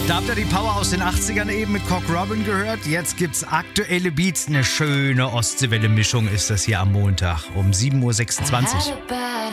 Da habt ihr die Power aus den 80ern eben mit Cock Robin gehört. Jetzt gibt's aktuelle Beats. Eine schöne Ostseewelle-Mischung ist das hier am Montag um 7.26 Uhr.